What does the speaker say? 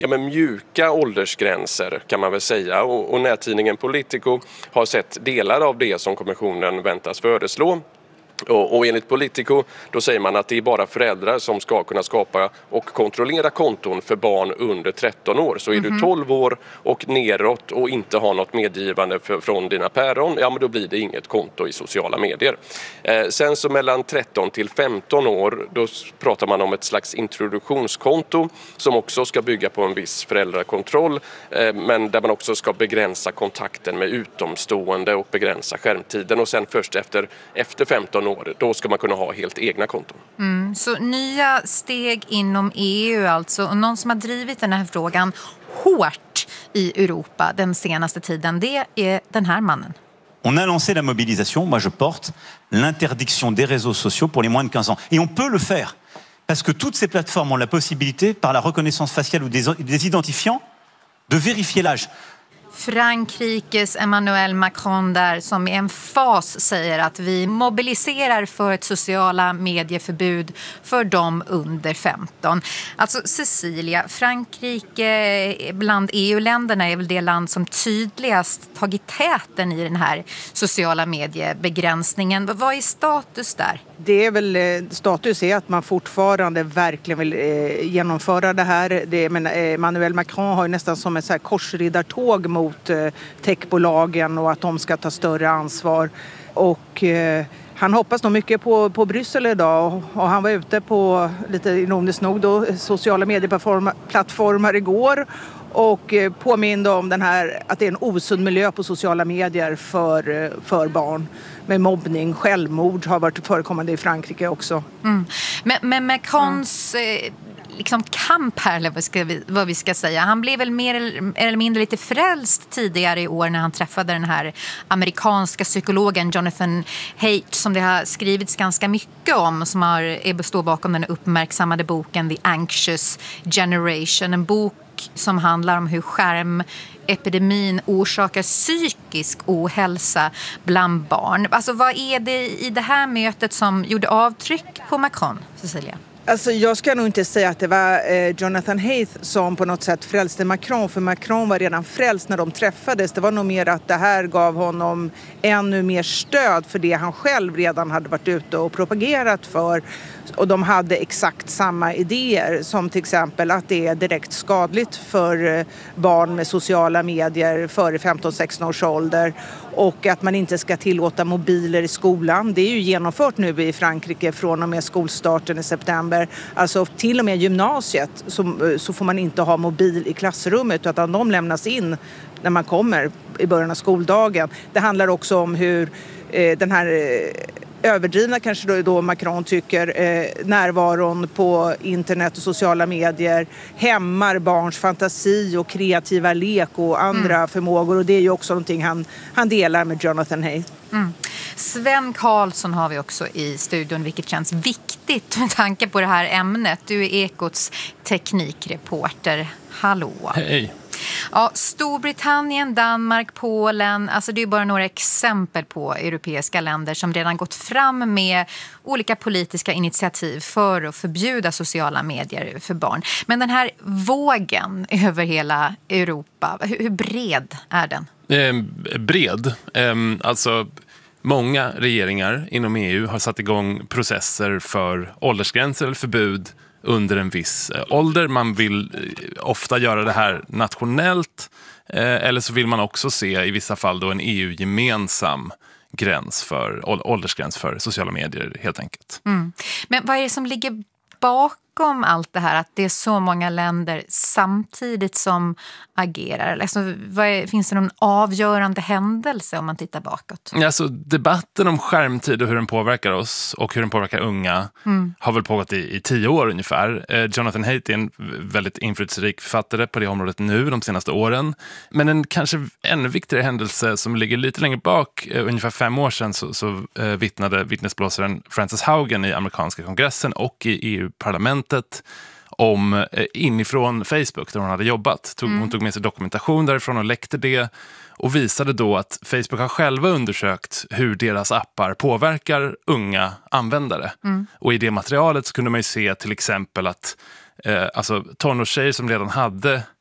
Ja, men mjuka åldersgränser kan man väl säga, och nättidningen Politico har sett delar av det som kommissionen väntas föreslå. Och enligt Politico då säger man att det är bara föräldrar som ska kunna skapa och kontrollera konton för barn under 13 år. Så är du 12 år och neråt och inte har något medgivande från dina päron, ja men då blir det inget konto i sociala medier. Sen så mellan 13 till 15 år då pratar man om ett slags introduktionskonto som också ska bygga på en viss föräldrakontroll, men där man också ska begränsa kontakten med utomstående och begränsa skärmtiden, och sen först efter 15 år då ska man kunna ha helt egna konton. Så nya steg inom EU alltså, och någon som har drivit den här frågan hårt i Europa den senaste tiden, det är den här mannen. On a lancé la mobilisation, moi je porte l'interdiction des réseaux sociaux pour les moins de 15 ans. Et on peut le faire, parce que toutes ces plateformes ont la possibilité, par la reconnaissance faciale ou des identifiants, de vérifier l'âge. Frankrikes Emmanuel Macron där som i en fas säger att vi mobiliserar för ett sociala medieförbud för dem under 15. Alltså Cecilia, Frankrike bland EU-länderna är väl det land som tydligast tagit täten i den här sociala mediebegränsningen. Vad är status där? Det är väl status är att man fortfarande verkligen vill genomföra det här. Men Emmanuel Macron har ju nästan som ett så här korsriddartåg mot techbolagen och att de ska ta större ansvar. Och han hoppas nog mycket på Bryssel idag, och han var ute på, lite ironiskt nog då, sociala medieplattformar igår och påminde om den här, att det är en osund miljö på sociala medier för barn. Med mobbning, självmord har varit förekommande i Frankrike också. Men Macrons liksom kamp här, eller vad vi ska säga. Han blev väl mer eller mindre lite frälst tidigare i år när han träffade den här amerikanska psykologen Jonathan Haidt, som det har skrivits ganska mycket om, som står bakom den uppmärksammade boken The Anxious Generation. En bok som handlar om hur skärmepidemin orsakar psykisk ohälsa bland barn. Alltså vad är det i det här mötet som gjorde avtryck på Macron, Cecilia? Alltså jag ska nog inte säga att det var Jonathan Haidt som på något sätt frälste Macron, för Macron var redan frälst när de träffades. Det var nog mer att det här gav honom ännu mer stöd för det han själv redan hade varit ute och propagerat för. Och de hade exakt samma idéer, som till exempel att det är direkt skadligt för barn med sociala medier före 15-16 års ålder, och att man inte ska tillåta mobiler i skolan. Det är ju genomfört nu i Frankrike från och med skolstarten i september. Alltså till och med gymnasiet så får man inte ha mobil i klassrummet, utan de lämnas in när man kommer i början av skoldagen. Det handlar också om hur den här överdrivna, kanske då Macron tycker, närvaron på internet och sociala medier hämmar barns fantasi och kreativa lek och andra förmågor, och det är ju också någonting han delar med Jonathan Haidt. Sven Karlsson har vi också i studion, vilket känns viktigt med tanke på det här ämnet. Du är Ekots teknikreporter. Hallå. Hej. Ja, Storbritannien, Danmark, Polen, alltså det är bara några exempel på europeiska länder som redan gått fram med olika politiska initiativ för att förbjuda sociala medier för barn. Men den här vågen över hela Europa, hur bred är den? Bred. Alltså många regeringar inom EU har satt igång processer för åldersgränser eller förbud under en viss ålder. Man vill ofta göra det här nationellt, eller så vill man också se i vissa fall då en EU-gemensam åldersgräns för sociala medier helt enkelt. Men vad är det som ligger bakom allt det här, att det är så många länder samtidigt som agerar? Alltså, finns det någon avgörande händelse om man tittar bakåt? Alltså, debatten om skärmtid och hur den påverkar oss och hur den påverkar unga har väl pågått i 10 år ungefär. Jonathan Haidt är en väldigt inflytelserik författare på det området nu de senaste åren. Men en kanske ännu viktigare händelse som ligger lite längre bak, ungefär 5 år sedan så vittnade vittnesblåsaren Frances Haugen i amerikanska kongressen och i EU-parlamentet om inifrån Facebook där hon hade jobbat. Hon tog med sig dokumentation därifrån och läckte det och visade då att Facebook har själva undersökt hur deras appar påverkar unga användare. Och i det materialet så kunde man ju se till exempel att tonårstjejer som redan hade